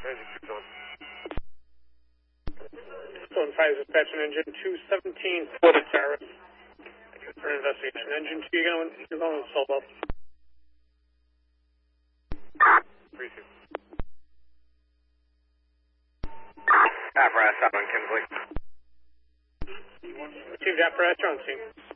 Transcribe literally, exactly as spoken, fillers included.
Stone five dispatch on engine two seventeen for the terrorist. For an investigation. Engine two, you're going, you're going with Solo. three two. Apparatus up on Kinsley. Received apparatus on scene.